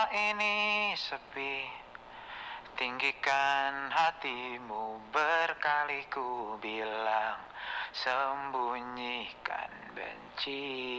Ini sepi, tinggikan hatimu, berkali ku bilang, sembunyikan benci.